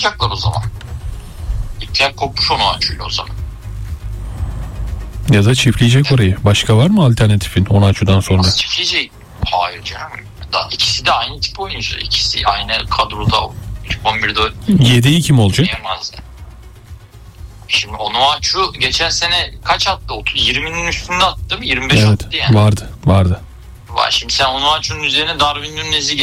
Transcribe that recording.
yapacaklar o zaman. İpler kopmuş Onuachu'yla o zaman. Ya da çiftleyecek orayı. Başka var mı alternatifin Onuachu'dan sonra? Nasıl çiftleyecek? Hayır canım. İkisi de aynı tip oyuncu. İkisi aynı kadroda. 11'de Yedeği kim olacak? oynayamaz. Şimdi Onuachu geçen sene kaç attı? 20'nin üstünde attı değil mi? 25 Evet, attı yani. vardı. Şimdi sen Onuachu'nun üzerine Darwin Nunez'i